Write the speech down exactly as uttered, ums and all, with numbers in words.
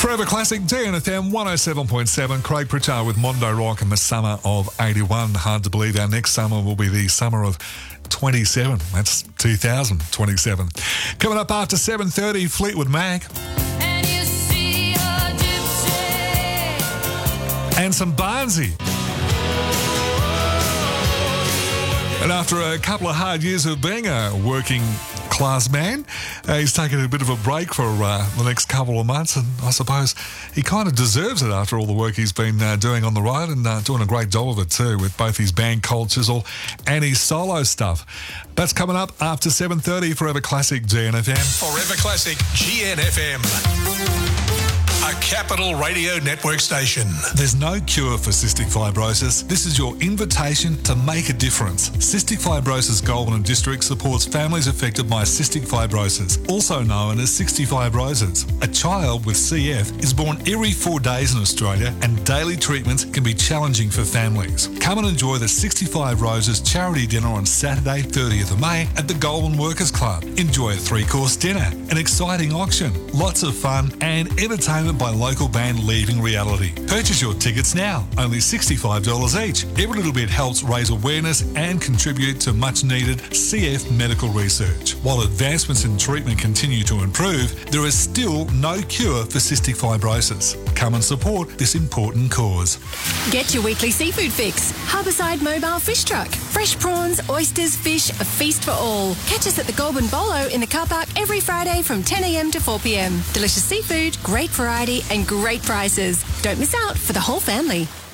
Forever Classic, D N F M one oh seven point seven. Craig Pritchard with Mondo Rock in the summer of eighty-one. Hard to believe our next summer will be the summer of twenty-seven. That's two thousand twenty-seven. Coming up after seven thirty, Fleetwood Mac. And you see a gypsy. And some Barnsey. And after a couple of hard years of being a working class man, uh, he's taken a bit of a break for uh, the next couple of months, and I suppose he kind of deserves it after all the work he's been uh, doing on the road, and uh, doing a great job of it too, with both his band Cold Chisel and his solo stuff. That's coming up after seven thirty. Forever Classic G N F M. Forever Classic G N F M. A Capital Radio Network station. There's no cure for cystic fibrosis. This is your invitation to make a difference. Cystic Fibrosis Goulburn District supports families affected by cystic fibrosis, also known as sixty-five roses. A child with C F is born every four days in Australia, and daily treatments can be challenging for families. Come and enjoy the sixty-five Roses charity dinner on Saturday, thirtieth of May at the Goulburn Workers Club. Enjoy a three-course dinner, an exciting auction, lots of fun, and entertainment by local band Leaving Reality. Purchase your tickets now, only sixty-five dollars each. Every little bit helps raise awareness and contribute to much needed C F medical research. While advancements in treatment continue to improve, there is still no cure for cystic fibrosis. Come and support this important cause. Get your weekly seafood fix. Harbourside Mobile Fish Truck. Fresh prawns, oysters, fish, a feast for all. Catch us at the Goulburn Bolo in the car park every Friday from ten a m to four p m. Delicious seafood, great variety and great prices. Don't miss out for the whole family.